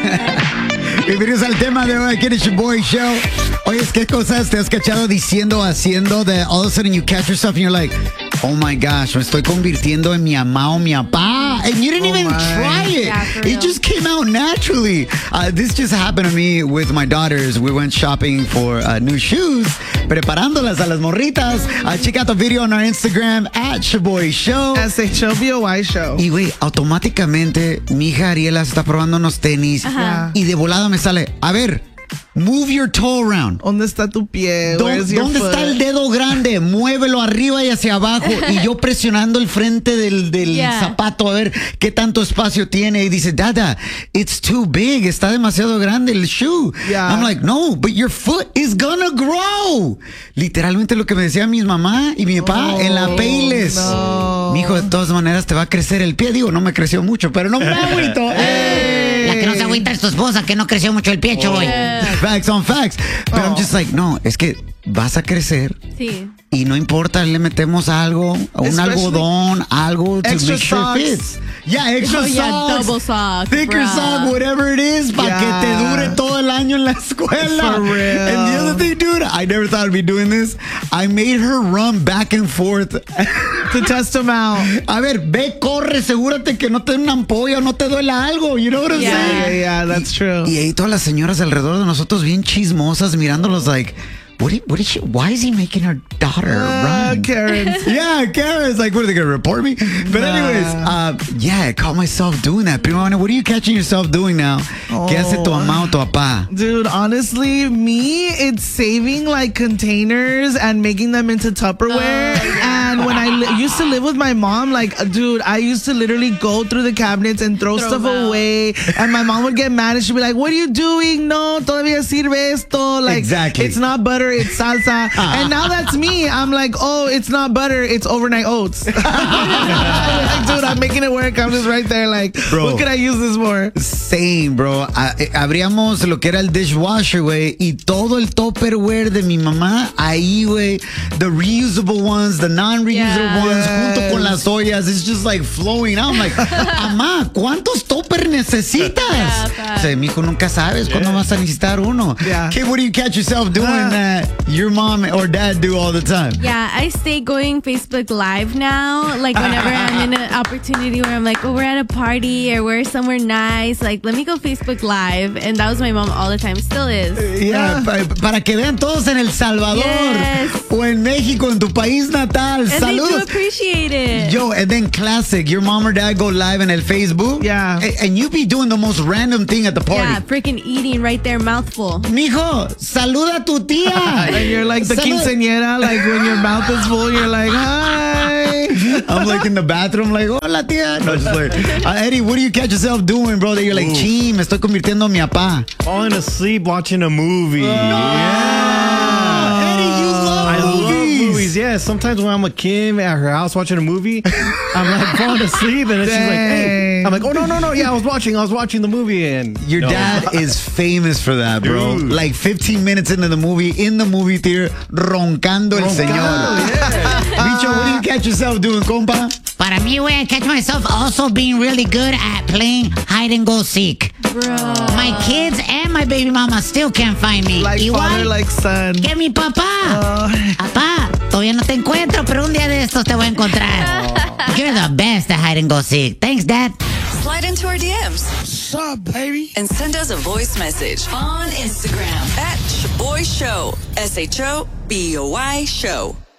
Bienvenidos al tema de hoy aquí en el Shoboy Show. Oye, ¿qué cosas te has cachado diciendo, haciendo that all of a sudden you catch yourself and you're like, oh my gosh, me estoy convirtiendo en mi mamá o mi papá? And you didn't even try it. Yeah, It just came out naturally. This just happened to me with my daughters. We went shopping for new shoes, preparándolas a las morritas. Check out the video on our Instagram at Shoboy Show. SHOBOY Show. Y güey, automáticamente mi hija Ariela se está probando unos tenis y de volada me sale, a ver, move your toe around. ¿Dónde está tu pie? Where's your ¿Dónde foot? está el dedo grande? Muévelo arriba y hacia abajo. Y yo presionando el frente del zapato a ver qué tanto espacio tiene. Y dice, Dada, it's too big. Está demasiado grande el shoe. Yeah. I'm like, no, but your foot is gonna grow. Literalmente lo que me decía mi mamá y mi papá en la Payless. No. Mi hijo, de todas maneras, te va a crecer el pie. Digo, no me creció mucho, pero no me agüito. La que no se agüita es tu esposa, que no creció mucho el pie, Shoboy. Facts on facts. But I'm just like, no, es que vas a crecer. Sí. Y no importa, le metemos algo, un Especially algodón, algo to extra make sure socks. it fits. Yeah, extra socks. Double socks. Thicker bruh. sock, whatever it is, para que te Yeah. dure todo el año en la escuela. For real. And the other thing, dude, I never thought I'd be doing this. I made her run back and forth. To test them out. A ver, ve, corre, asegúrate que no te den una ampolla o no te duela algo. You know what I'm Yeah. saying? Yeah, that's true. Y ahí todas las señoras alrededor de nosotros bien chismosas mirándolos like, why is he making her daughter run? Karen. Yeah, Karen's like, what are they going to report me? But anyways, yeah, I caught myself doing that. Primo, what are you catching yourself doing now? ¿Qué hace tu mamá o tu papá? Dude, honestly, me, it's saving like containers and making them into Tupperware. And when I used to live with my mom, like, dude, I used to literally go through the cabinets and throw stuff them out. away. And my mom would get mad and she'd be like, what are you doing? No, todavía sirve esto. Like, Exactly. it's not butter, it's salsa. And now that's me. I'm like, oh, it's not butter, it's overnight oats. Like, dude, I'm making it work. I'm just right there like, Bro. what could I use this for? Same, bro. Abríamos lo que era el dishwasher, güey, y todo el Tupperware de mi mamá, ahí, güey, the reusable ones, the non-reusable ones, junto con las ollas, it's just like flowing out. I'm like, mamá, ¿cuántos topper necesitas? O sea, mijo, nunca sabes cuándo vas a necesitar uno. Yeah. Okay, what do you catch yourself doing that your mom or dad do all the time? Yeah, I stay going Facebook Live now. Like whenever I'm in an opportunity where I'm like, oh, we're at a party or we're somewhere nice, like let me go Facebook Live. And that was my mom all the time. Still is. Yeah, para que vean todos en El Salvador Yes. o en México, en tu país natal. And they do Saludos. appreciate it. Yo, and then classic, your mom or dad go live in el Facebook. Yeah. And you be doing the most random thing at the party. Yeah, freaking eating right there, mouthful. Mijo, saluda a tu tía. And you're like the Salud. quinceañera, like when your mouth is full, you're like, hi. I'm like in the bathroom, like, hola tía. No, just like, Eddie, what do you catch yourself doing, bro? That you're like, ching, me estoy convirtiendo en mi papá. Falling asleep watching a movie. Eddie, you love I love movies. movies. Yeah, sometimes when I'm with Kim at her house watching a movie, I'm like falling asleep, and then she's like, "Hey," I'm like, "Oh no, yeah, I was watching the movie." And Your no. dad is famous for that, bro. Dude. Like 15 minutes into the movie, in the movie theater, roncando el señor. Bicho, what do you catch yourself doing, compa? Para mí, güey, I catch myself also being really good at playing hide and go seek. Bro. My kids and my baby mama still can't find me. Like Igual father, like son. que mi papá. Papá, todavía no te encuentro, pero un día de estos te voy a encontrar. You're the best at hide and go seek. Thanks, Dad. Slide into our DMs What's up, baby? and send us a voice message on Instagram at Shoboy Show. SHOBOY Show.